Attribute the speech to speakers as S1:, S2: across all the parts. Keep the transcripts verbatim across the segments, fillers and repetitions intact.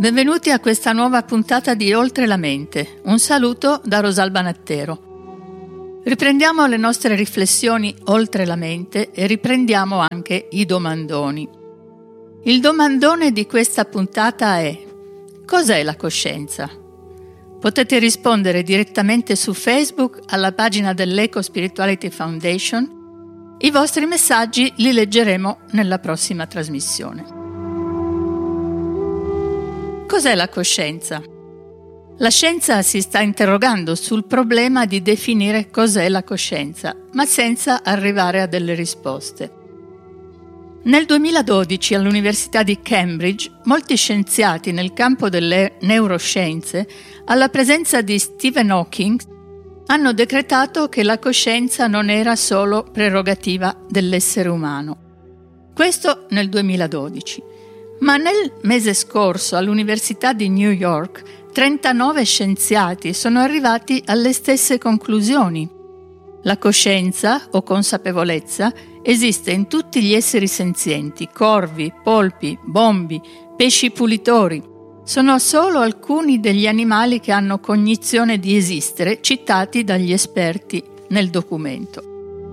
S1: Benvenuti a questa nuova puntata di Oltre la mente. Un saluto da Rosalba Nattero. Riprendiamo le nostre riflessioni oltre la mente e riprendiamo anche i domandoni. Il domandone di questa puntata è: cos'è la coscienza? Potete rispondere direttamente su Facebook alla pagina dell'Eco Spirituality Foundation. I vostri messaggi li leggeremo nella prossima trasmissione. Cos'è la coscienza? La scienza si sta interrogando sul problema di definire cos'è la coscienza, ma senza arrivare a delle risposte. Nel duemiladodici all'Università di Cambridge, molti scienziati nel campo delle neuroscienze, alla presenza di Stephen Hawking, hanno decretato che la coscienza non era solo prerogativa dell'essere umano. Questo nel duemiladodici. Ma nel mese scorso all'Università di New York trentanove scienziati sono arrivati alle stesse conclusioni. La coscienza o consapevolezza esiste in tutti gli esseri senzienti, corvi, polpi, bombi, pesci pulitori. Sono solo alcuni degli animali che hanno cognizione di esistere, citati dagli esperti nel documento.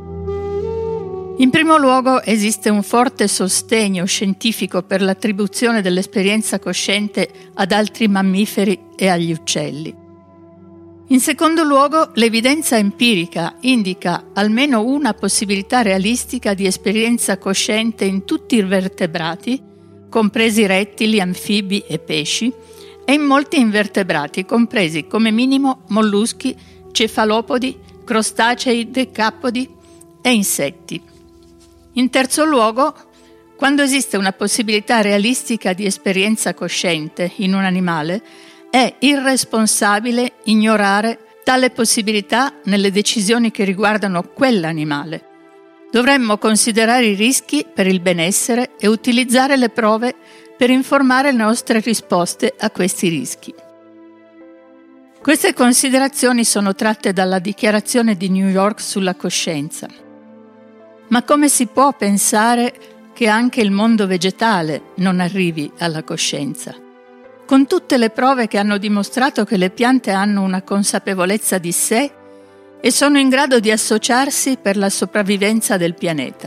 S1: In primo luogo esiste un forte sostegno scientifico per l'attribuzione dell'esperienza cosciente ad altri mammiferi e agli uccelli. In secondo luogo, l'evidenza empirica indica almeno una possibilità realistica di esperienza cosciente in tutti i vertebrati, compresi rettili, anfibi e pesci, e in molti invertebrati, compresi come minimo molluschi, cefalopodi, crostacei, decapodi e insetti. In terzo luogo, quando esiste una possibilità realistica di esperienza cosciente in un animale, è irresponsabile ignorare tale possibilità nelle decisioni che riguardano quell'animale. Dovremmo considerare i rischi per il benessere e utilizzare le prove per informare le nostre risposte a questi rischi. Queste considerazioni sono tratte dalla Dichiarazione di New York sulla coscienza. Ma come si può pensare che anche il mondo vegetale non arrivi alla coscienza? Con tutte le prove che hanno dimostrato che le piante hanno una consapevolezza di sé e sono in grado di associarsi per la sopravvivenza del pianeta.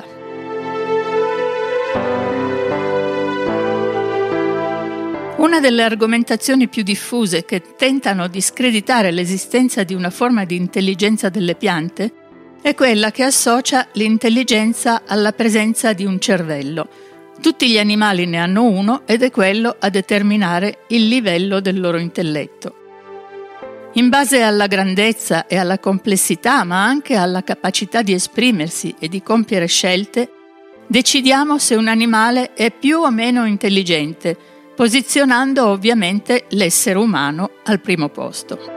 S1: Una delle argomentazioni più diffuse che tentano di screditare l'esistenza di una forma di intelligenza delle piante è quella che associa l'intelligenza alla presenza di un cervello. Tutti gli animali ne hanno uno ed è quello a determinare il livello del loro intelletto. In base alla grandezza e alla complessità, ma anche alla capacità di esprimersi e di compiere scelte, decidiamo se un animale è più o meno intelligente, posizionando ovviamente l'essere umano al primo posto.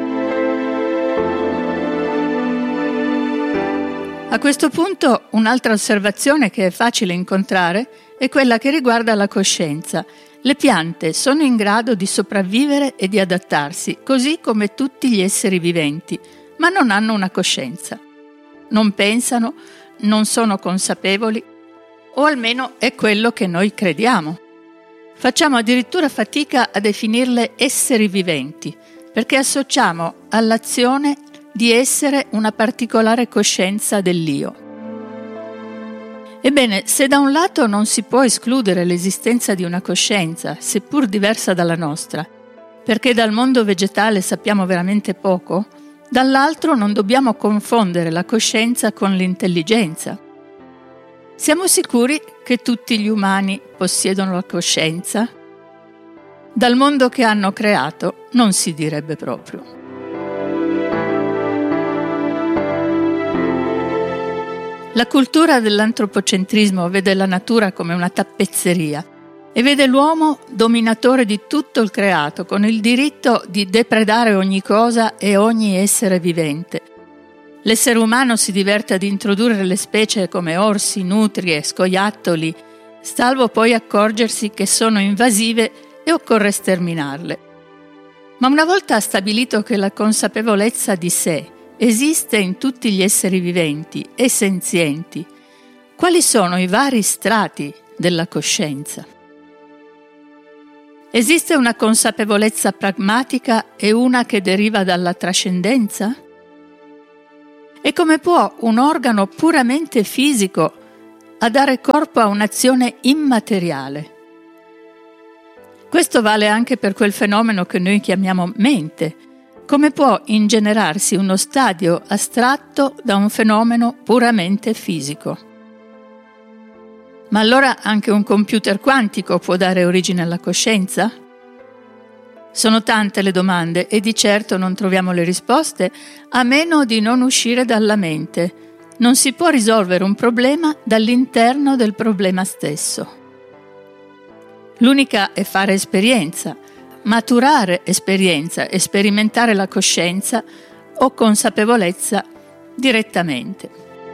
S1: A questo punto un'altra osservazione che è facile incontrare è quella che riguarda la coscienza. Le piante sono in grado di sopravvivere e di adattarsi, così come tutti gli esseri viventi, ma non hanno una coscienza. Non pensano, non sono consapevoli, o almeno è quello che noi crediamo. Facciamo addirittura fatica a definirle esseri viventi, perché associamo all'azione di essere una particolare coscienza dell'io. Ebbene, se da un lato non si può escludere l'esistenza di una coscienza, seppur diversa dalla nostra, perché dal mondo vegetale sappiamo veramente poco, dall'altro non dobbiamo confondere la coscienza con l'intelligenza. Siamo sicuri che tutti gli umani possiedono la coscienza? Dal mondo che hanno creato non si direbbe proprio. La cultura dell'antropocentrismo vede la natura come una tappezzeria e vede l'uomo dominatore di tutto il creato, con il diritto di depredare ogni cosa e ogni essere vivente. L'essere umano si diverte ad introdurre le specie come orsi, nutrie, scoiattoli, salvo poi accorgersi che sono invasive e occorre sterminarle. Ma una volta stabilito che la consapevolezza di sé esiste in tutti gli esseri viventi e senzienti, quali sono i vari strati della coscienza? Esiste una consapevolezza pragmatica e una che deriva dalla trascendenza? E come può un organo puramente fisico a dare corpo a un'azione immateriale? Questo vale anche per quel fenomeno che noi chiamiamo mente. Come può ingenerarsi uno stadio astratto da un fenomeno puramente fisico? Ma allora anche un computer quantico può dare origine alla coscienza? Sono tante le domande e di certo non troviamo le risposte a meno di non uscire dalla mente. Non si può risolvere un problema dall'interno del problema stesso. L'unica è fare esperienza, maturare esperienza e sperimentare la coscienza o consapevolezza direttamente.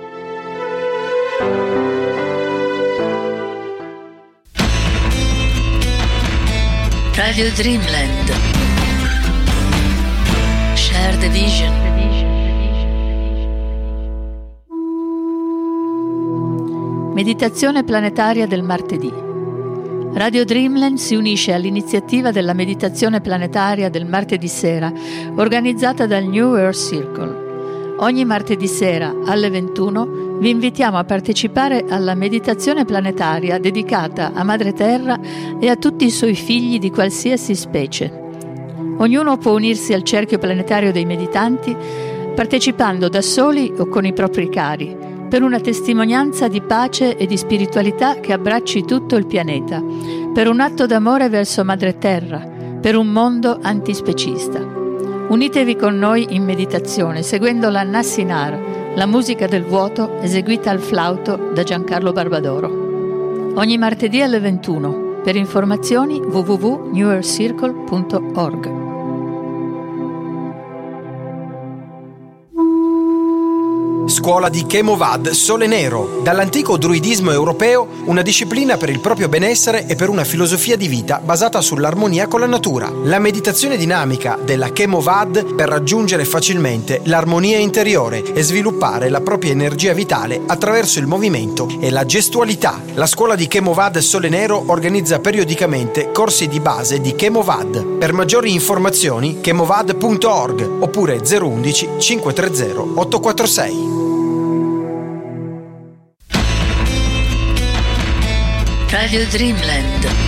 S1: Radio Dreamland. Share the vision. Meditazione planetaria del martedì. Radio Dreamland si unisce all'iniziativa della meditazione planetaria del martedì sera, organizzata dal New Earth Circle. Ogni martedì sera alle ventuno vi invitiamo a partecipare alla meditazione planetaria dedicata a Madre Terra e a tutti i suoi figli di qualsiasi specie. Ognuno può unirsi al cerchio planetario dei meditanti partecipando da soli o con i propri cari, per una testimonianza di pace e di spiritualità che abbracci tutto il pianeta, per un atto d'amore verso Madre Terra, per un mondo antispecista. Unitevi con noi in meditazione seguendo la Nassinar, la musica del vuoto eseguita al flauto da Giancarlo Barbadoro. Ogni martedì alle ventuno. Per informazioni w w w punto new earth circle punto org.
S2: Scuola di Chemovad Sole Nero, dall'antico druidismo europeo, una disciplina per il proprio benessere e per una filosofia di vita basata sull'armonia con la natura. La meditazione dinamica della Chemovad per raggiungere facilmente l'armonia interiore e sviluppare la propria energia vitale attraverso il movimento e la gestualità. La scuola di Chemovad Sole Nero organizza periodicamente corsi di base di Chemovad. Per maggiori informazioni chemovad punto org oppure zero undici cinquecentotrenta ottocentoquarantasei.
S1: Radio Dreamland.